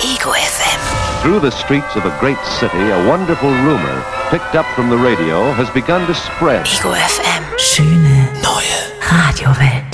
Ego FM. Through the streets of a great city, a wonderful rumor, picked up from the radio, has begun to spread. Ego FM. Schöne, neue Radiowelt.